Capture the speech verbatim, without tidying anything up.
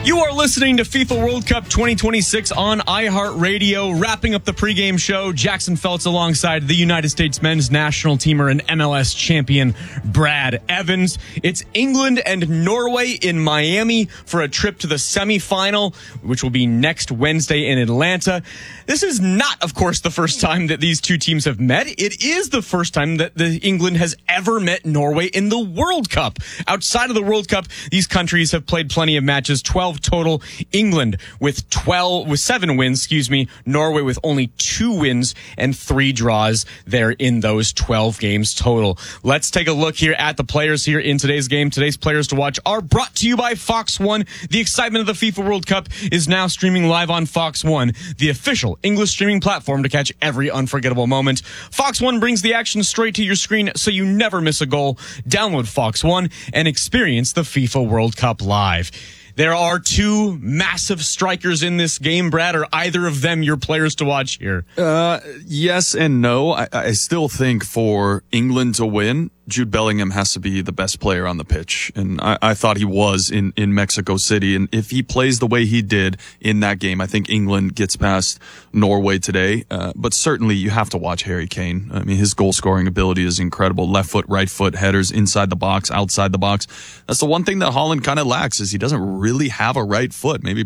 You are listening to FIFA World Cup twenty twenty-six on iHeartRadio. Wrapping up the pregame show, Jackson Feltz alongside the United States men's national teamer and M L S champion Brad Evans. It's England and Norway in Miami for a trip to the semifinal, which will be next Wednesday in Atlanta. This is not, of course, the first time that these two teams have met. It is the first time that the England has ever met Norway in the World Cup. Outside of the World Cup, these countries have played plenty of matches, twelve total. England with twelve, with seven wins, excuse me. Norway with only two wins and three draws there in those twelve games total. Let's take a look here at the players here in today's game. Today's players to watch are brought to you by Fox One. The excitement of the FIFA World Cup is now streaming live on Fox One, the official English streaming platform to catch every unforgettable moment. Fox One brings the action straight to your screen so you never miss a goal. Download Fox One and experience the FIFA World Cup live. There are two massive strikers in this game, Brad. Are either of them your players to watch here? Uh, yes and no. I, I still think for England to win, Jude Bellingham has to be the best player on the pitch. And I, I thought he was in, in Mexico City. And if he plays the way he did in that game, I think England gets past Norway today. Uh, but certainly you have to watch Harry Kane. I mean, his goal scoring ability is incredible. Left foot, right foot, headers inside the box, outside the box. That's the one thing that Holland kind of lacks is he doesn't really have a right foot. Maybe